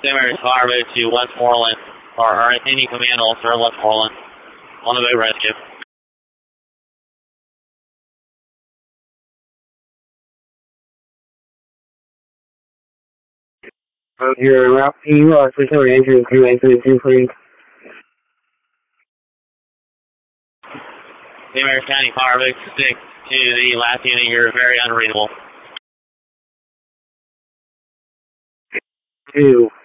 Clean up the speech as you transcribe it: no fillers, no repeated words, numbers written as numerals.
St. Mary's Fire Boat to Westmoreland, or any command officer at Westmoreland on the boat rescue. You're en route. Can you switch over engine and crew 832, please? St. Mary's County Fire Boat 6 to the last unit, you're very unreadable. 2.